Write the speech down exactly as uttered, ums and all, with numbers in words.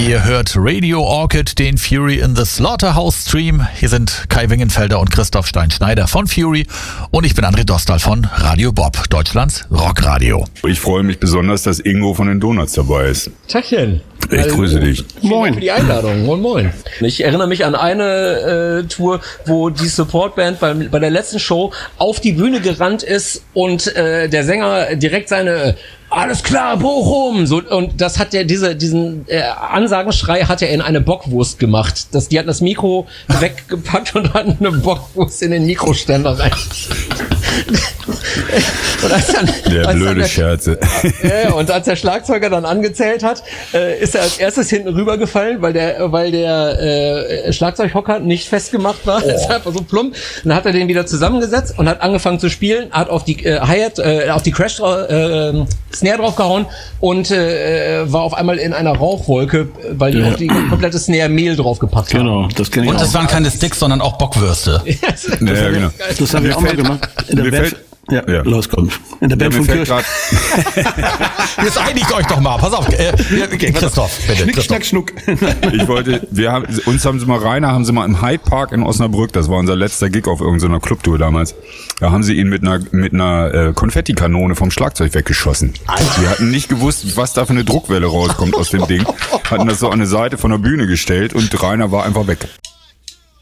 Ihr hört Radio Orchid, den Fury in the Slaughterhouse Stream. Hier sind Kai Wingenfelder und Christoph Stein-Schneider von Fury und ich bin André Dostal von Radio Bob, Deutschlands Rockradio. Ich freue mich besonders, dass Ingo von den Donuts dabei ist. Tachchen. Ich Also, grüße dich. Vielen Dank für die Einladung. Moin, moin. Ich erinnere mich an eine äh, Tour, wo die Supportband bei, bei der letzten Show auf die Bühne gerannt ist und äh, der Sänger direkt seine "Alles klar, Bochum!" So, und das hat der, diese, diesen äh, Ansagenschrei hat er in eine Bockwurst gemacht. Das, die hatten das Mikro weggepackt und hatten eine Bockwurst in den Mikroständer rein. Und als dann, der als blöde dann der, Scherze. Ja, und als der Schlagzeuger dann angezählt hat, äh, ist er als erstes hinten rübergefallen, weil der, weil der äh, Schlagzeughocker nicht festgemacht war. Oh. Ist einfach so plump. Dann hat er den wieder zusammengesetzt und hat angefangen zu spielen, hat auf die äh, Hi-Hat, äh, auf die Crash äh, Snare draufgehauen und äh, war auf einmal in einer Rauchwolke, weil die Ja. auf die komplette Snare Mehl draufgepackt haben. Genau, das kenne ich Und auch. das waren keine Sticks, sondern auch Bockwürste. Ja, genau. Das habe ich Mir auch mal fällt- gemacht. In der mir Band. fällt- Ja, Ja. los, komm. In der Band Ja, mir von fällt Kirch. grad, Jetzt einigt euch doch mal. Pass auf. Äh, okay, Christoph, bitte. Schnick, Christoph. schnack, schnuck. ich wollte, wir haben, uns haben sie mal, Rainer haben sie mal im Hyde Park in Osnabrück, das war unser letzter Gig auf irgendeiner Clubtour damals, da haben sie ihn mit einer, mit einer äh, Konfettikanone vom Schlagzeug weggeschossen. Wir hatten nicht gewusst, was da für eine Druckwelle rauskommt aus dem Ding, hatten das so an eine Seite von der Bühne gestellt und Rainer war einfach weg.